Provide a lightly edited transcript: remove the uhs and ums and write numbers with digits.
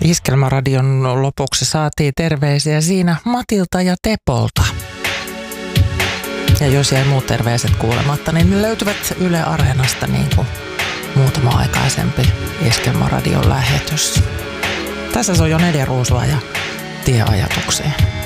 Iskelmäradion lopuksi saatiin terveisiä siinä Matilta ja Tepolta. Ja jos jäi muut terveiset kuulematta, niin ne löytyvät Yle Areenasta niin kuin muutama aikaisempi Iskelmäradion lähetys. Tässä se on jo 4 ruusua ja tie ajatuksiin.